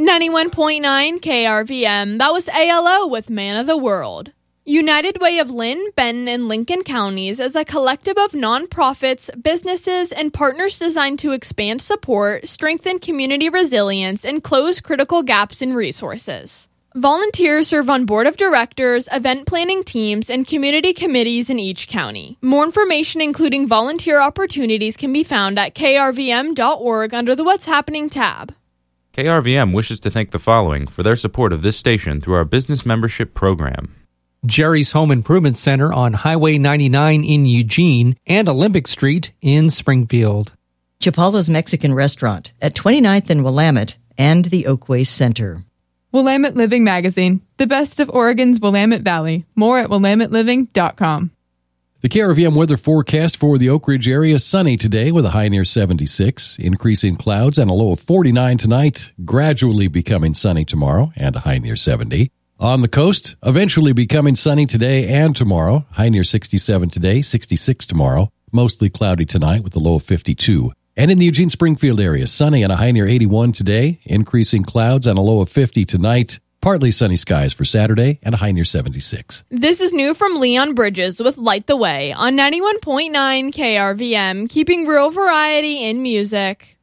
91.9 KRVM, that was ALO with Man of the World. United Way of Lynn, Benton, and Lincoln counties is a collective of nonprofits, businesses, and partners designed to expand support, strengthen community resilience, and close critical gaps in resources. Volunteers serve on board of directors, event planning teams, and community committees in each county. More information, including volunteer opportunities, can be found at krvm.org under the What's Happening tab. KRVM wishes to thank the following for their support of this station through our business membership program. Jerry's Home Improvement Center on Highway 99 in Eugene and Olympic Street in Springfield. Chapala's Mexican Restaurant at 29th and Willamette and the Oakway Center. Willamette Living Magazine, the best of Oregon's Willamette Valley. More at willametteliving.com. The KRVM weather forecast for the Oak Ridge area, sunny today with a high near 76, increasing clouds and a low of 49 tonight, gradually becoming sunny tomorrow and a high near 70. On the coast, eventually becoming sunny today and tomorrow, high near 67 today, 66 tomorrow, mostly cloudy tonight with a low of 52. And in the Eugene-Springfield area, sunny and a high near 81 today, increasing clouds and a low of 50 tonight. Partly sunny skies for Saturday and a high near 76. This is new from Leon Bridges with Light the Way on 91.9 KRVM, keeping real variety in music.